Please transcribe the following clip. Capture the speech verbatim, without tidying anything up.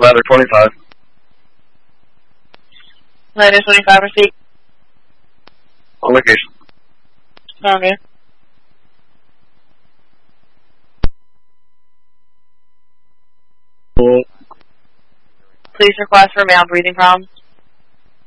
ladder twenty-five. Ladder twenty-five, receipt. On location. Okay. Please request for male breathing problems.